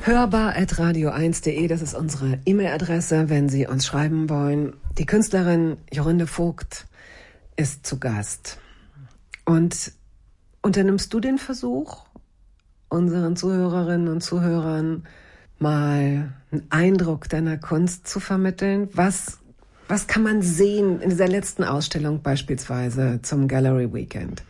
hörbar@radio1.de, das ist unsere E-Mail-Adresse, wenn Sie uns schreiben wollen. Die Künstlerin Jorinde Vogt ist zu Gast. Und unternimmst du den Versuch, unseren Zuhörerinnen und Zuhörern mal einen Eindruck deiner Kunst zu vermitteln? Was kann man sehen in dieser letzten Ausstellung beispielsweise zum Gallery Weekend?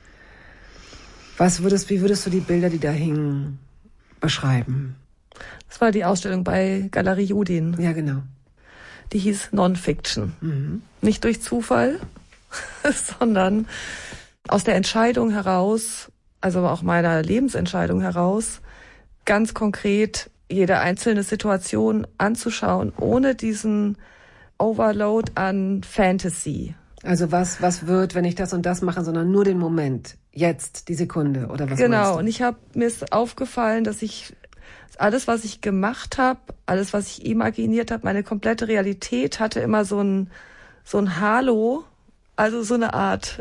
Wie würdest du die Bilder, die da hingen, beschreiben? Das war die Ausstellung bei Galerie Judin. Ja, genau. Die hieß Non-Fiction. Nicht durch Zufall, sondern aus der Entscheidung heraus, also auch meiner Lebensentscheidung heraus, ganz konkret jede einzelne Situation anzuschauen, ohne diesen Overload an Fantasy. Also was wird, wenn ich das und das mache, sondern nur den Moment, jetzt, die Sekunde oder was Genau, meinst du? und mir ist aufgefallen, dass ich alles, was ich gemacht habe, alles, was ich imaginiert habe, meine komplette Realität hatte immer so ein Halo, also so eine Art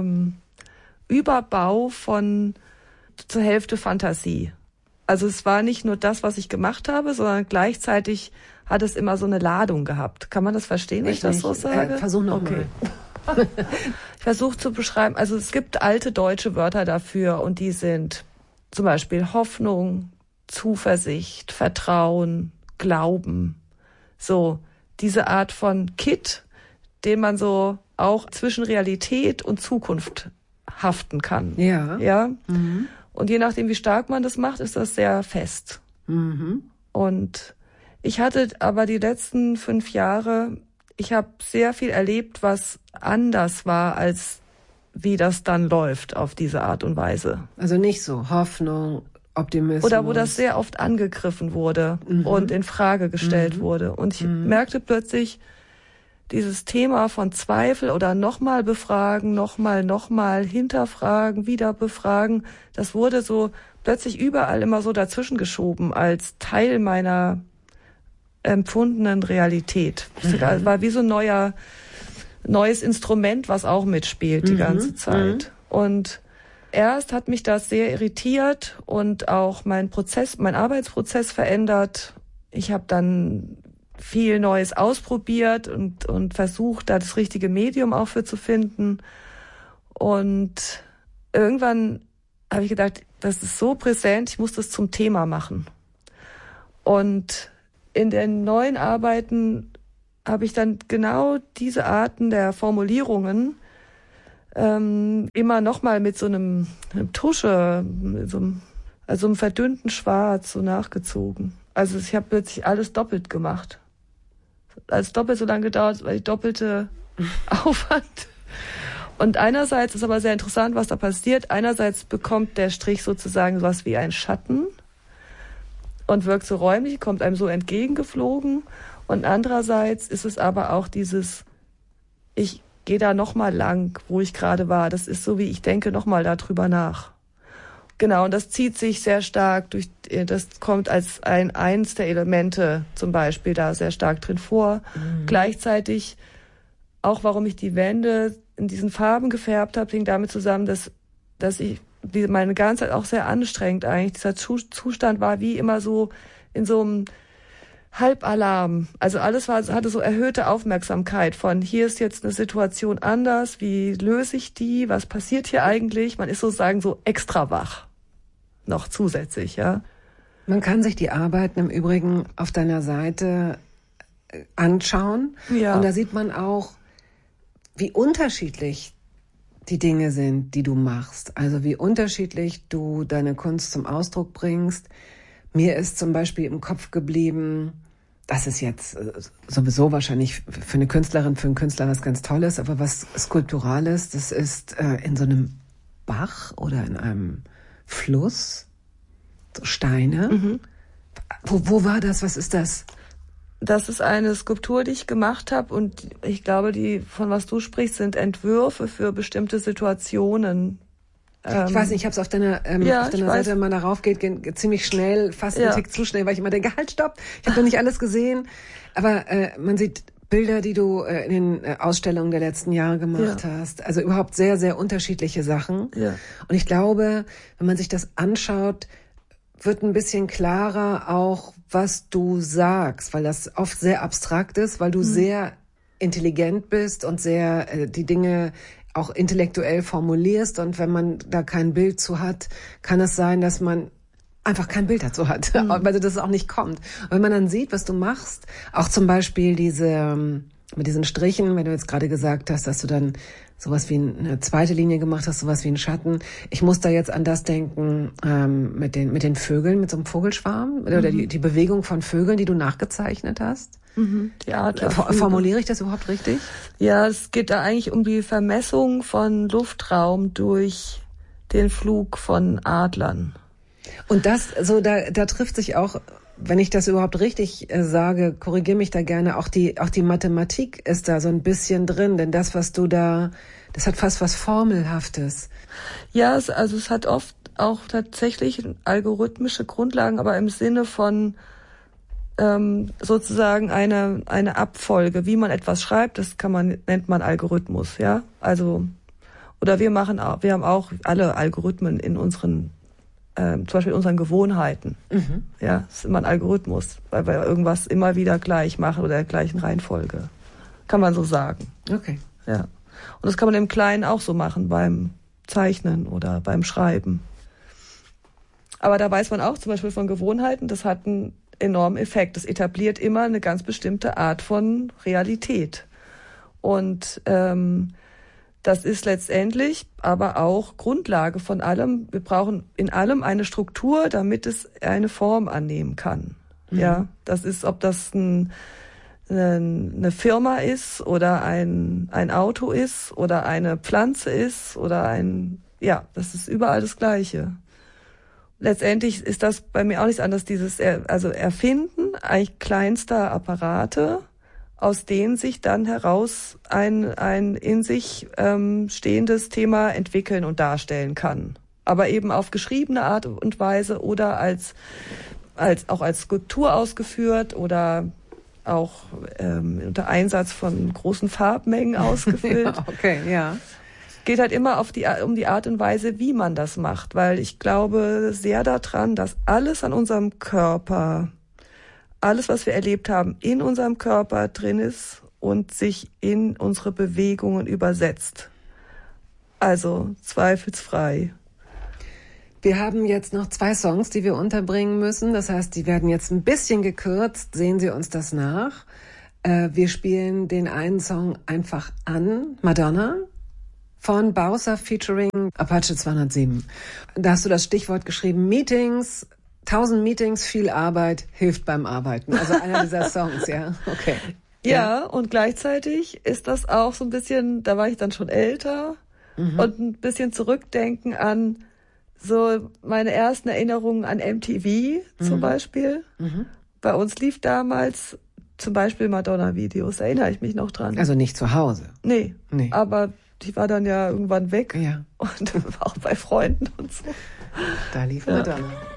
Überbau von zur Hälfte Fantasie. Also es war nicht nur das, was ich gemacht habe, sondern gleichzeitig hat es immer so eine Ladung gehabt. Kann man das verstehen, wenn ich das so sage? Versuch nochmal. Okay. Ich versuche zu beschreiben, also es gibt alte deutsche Wörter dafür und die sind zum Beispiel Hoffnung, Zuversicht, Vertrauen, Glauben. So diese Art von Kit, den man so auch zwischen Realität und Zukunft haften kann. Ja. Ja. Mhm. Und je nachdem, wie stark man das macht, ist das sehr fest. Mhm. Und ich hatte aber die letzten 5 Jahre, ich habe sehr viel erlebt, was anders war, als wie das dann läuft auf diese Art und Weise. Also nicht so Hoffnung, Optimismus. Oder wo das sehr oft angegriffen wurde und in Frage gestellt wurde. Und ich merkte plötzlich, dieses Thema von Zweifel oder nochmal befragen, nochmal hinterfragen, wieder befragen, das wurde so plötzlich überall immer so dazwischen geschoben als Teil meiner empfundenen Realität. Es war wie so ein neues Instrument, was auch mitspielt die ganze Zeit. Und erst hat mich das sehr irritiert und auch mein Arbeitsprozess verändert. Ich habe dann viel Neues ausprobiert und versucht, da das richtige Medium auch für zu finden. Und irgendwann habe ich gedacht, das ist so präsent, ich muss das zum Thema machen. Und in den neuen Arbeiten habe ich dann genau diese Arten der Formulierungen immer nochmal mit so einem Tusche, also einem verdünnten Schwarz so nachgezogen. Also ich habe plötzlich alles doppelt gemacht. Alles doppelt so lange gedauert, weil die doppelte Aufwand. Und einerseits ist aber sehr interessant, was da passiert. Einerseits bekommt der Strich sozusagen sowas wie ein Schatten und wirkt so räumlich, kommt einem so entgegengeflogen. Und andererseits ist es aber auch ich gehe da nochmal lang, wo ich gerade war. Das ist so, wie ich denke nochmal darüber nach. Genau, und das zieht sich sehr stark das kommt als eins der Elemente zum Beispiel da sehr stark drin vor. Gleichzeitig auch, warum ich die Wände in diesen Farben gefärbt habe, hing damit zusammen, dass ich meine ganze Zeit auch sehr anstrengend eigentlich. Dieser Zustand war wie immer so in so einem Halbalarm. Also alles hatte so erhöhte Aufmerksamkeit von, hier ist jetzt eine Situation anders, wie löse ich die, was passiert hier eigentlich? Man ist sozusagen so extra wach. Noch zusätzlich, ja. Man kann sich die Arbeiten im Übrigen auf deiner Seite anschauen. Ja. Und da sieht man auch, wie unterschiedlich die Dinge sind, die du machst. Also wie unterschiedlich du deine Kunst zum Ausdruck bringst. Mir ist zum Beispiel im Kopf geblieben, das ist jetzt sowieso wahrscheinlich für eine Künstlerin, für einen Künstler was ganz Tolles, aber was Skulpturales, das ist in so einem Bach oder in einem Fluss, so Steine. Wo war das? Was ist das? Das ist eine Skulptur, die ich gemacht habe und ich glaube, von was du sprichst, sind Entwürfe für bestimmte Situationen. Ich weiß nicht, ich habe es auf deiner Seite, wenn man darauf geht, ziemlich schnell, fast einen Tick zu schnell, weil ich immer denke, halt, stopp, ich habe noch nicht alles gesehen. Aber man sieht Bilder, die du in den Ausstellungen der letzten Jahre gemacht hast. Also überhaupt sehr, sehr unterschiedliche Sachen. Ja. Und ich glaube, wenn man sich das anschaut, wird ein bisschen klarer auch, was du sagst, weil das oft sehr abstrakt ist, weil du sehr intelligent bist und sehr die Dinge auch intellektuell formulierst. Und wenn man da kein Bild zu hat, kann es sein, dass man einfach kein Bild dazu hat, weil das auch nicht kommt. Und wenn man dann sieht, was du machst, auch zum Beispiel mit diesen Strichen, wenn du jetzt gerade gesagt hast, dass du dann sowas wie eine zweite Linie gemacht hast, sowas wie einen Schatten. Ich muss da jetzt an das denken, mit den Vögeln, mit so einem Vogelschwarm, oder die Bewegung von Vögeln, die du nachgezeichnet hast. Die Adlerflügel. Formuliere ich das überhaupt richtig? Ja, es geht da eigentlich um die Vermessung von Luftraum durch den Flug von Adlern. Und das, so, da trifft sich auch, wenn ich das überhaupt richtig sage, korrigiere mich da gerne, auch die Mathematik ist da so ein bisschen drin, denn das, was du da, das hat fast was Formelhaftes. Ja, es hat oft auch tatsächlich algorithmische Grundlagen, aber im Sinne von sozusagen eine Abfolge, wie man etwas schreibt, das nennt man Algorithmus, ja. Also, oder wir haben auch alle Algorithmen in unseren zum Beispiel in unseren Gewohnheiten. Ja, das ist immer ein Algorithmus, weil wir irgendwas immer wieder gleich machen oder in der gleichen Reihenfolge. Kann man so sagen. Okay. Ja. Und das kann man im Kleinen auch so machen, beim Zeichnen oder beim Schreiben. Aber da weiß man auch zum Beispiel von Gewohnheiten, das hat einen enormen Effekt. Das etabliert immer eine ganz bestimmte Art von Realität. Und das ist letztendlich aber auch Grundlage von allem. Wir brauchen in allem eine Struktur, damit es eine Form annehmen kann. Ja, das ist, ob das eine Firma ist oder ein Auto ist oder eine Pflanze ist oder das ist überall das Gleiche. Letztendlich ist das bei mir auch nichts anderes, dieses Erfinden eigentlich kleinster Apparate, aus denen sich dann heraus ein in sich stehendes Thema entwickeln und darstellen kann. Aber eben auf geschriebene Art und Weise oder auch als Skulptur ausgeführt oder auch unter Einsatz von großen Farbmengen ausgefüllt. Okay, ja. Geht halt immer um die Art und Weise, wie man das macht, weil ich glaube sehr daran, dass alles an unserem Körper, alles, was wir erlebt haben, in unserem Körper drin ist und sich in unsere Bewegungen übersetzt. Also zweifelsfrei. Wir haben jetzt noch 2 Songs, die wir unterbringen müssen. Das heißt, die werden jetzt ein bisschen gekürzt. Sehen Sie uns das nach. Wir spielen den einen Song einfach an, Madonna, von Bowser featuring Apache 207. Da hast du das Stichwort geschrieben, Meetings, 1000 Meetings, viel Arbeit, hilft beim Arbeiten. Also einer dieser Songs, ja. Okay. Ja, und gleichzeitig ist das auch so ein bisschen, da war ich dann schon älter und ein bisschen zurückdenken an so meine ersten Erinnerungen an MTV zum Beispiel. Bei uns lief damals zum Beispiel Madonna-Videos, da erinnere ich mich noch dran. Also nicht zu Hause? Nee. Aber die war dann ja irgendwann weg. Ja. Und auch bei Freunden und so. Da lief Madonna.